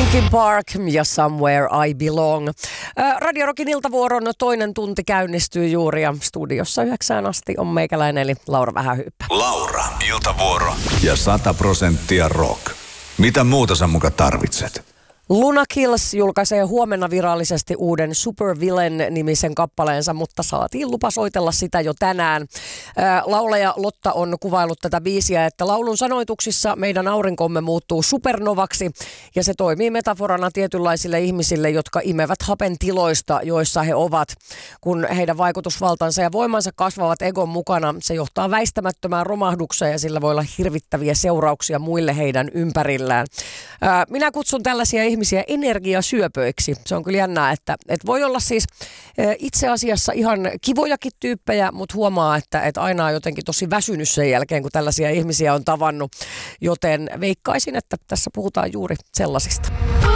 Linkin Park ja Somewhere I Belong. Radio Rockin iltavuoron toinen tunti käynnistyy juuri ja studiossa 9 asti on meikäläinen eli Laura Vähähyyppä. Laura, iltavuoro ja 100% rock. Mitä muuta sä muka tarvitset? Luna Kills julkaisee huomenna virallisesti uuden Supervillain-nimisen kappaleensa, mutta saatiin lupa soitella sitä jo tänään. Laulaja Lotta on kuvaillut tätä biisiä, että laulun sanoituksissa meidän aurinkomme muuttuu supernovaksi ja se toimii metaforana tietynlaisille ihmisille, jotka imevät hapen tiloista, joissa he ovat. Kun heidän vaikutusvaltansa ja voimansa kasvavat egon mukana, se johtaa väistämättömään romahdukseen ja sillä voi olla hirvittäviä seurauksia muille heidän ympärillään. Minä kutsun tällaisia ihmisiä energiasyöpöiksi. Se on kyllä jännää, että voi olla siis itse asiassa ihan kivojakin tyyppejä, mutta huomaa, että aina on jotenkin tosi väsynyt sen jälkeen, kun tällaisia ihmisiä on tavannut. Joten veikkaisin, että tässä puhutaan juuri sellaisista.